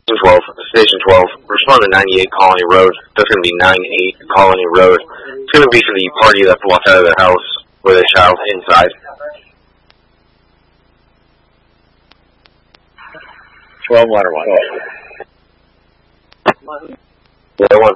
12, Station 12, respond to 98 Colony Road. That's going to be 98 Colony Road. It's going to be for the party that walked out of their house with a child inside. 12 Water 1. Yeah, 1